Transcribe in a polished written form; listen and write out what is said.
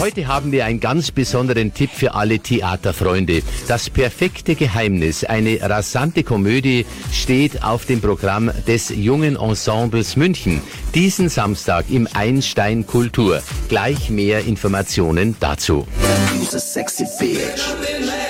Heute haben wir einen ganz besonderen Tipp für alle Theaterfreunde. Das perfekte Geheimnis, eine rasante Komödie, steht auf dem Programm des Jungen Ensembles München. Diesen Samstag im Einstein Kultur. Gleich mehr Informationen dazu. Sexy bitch.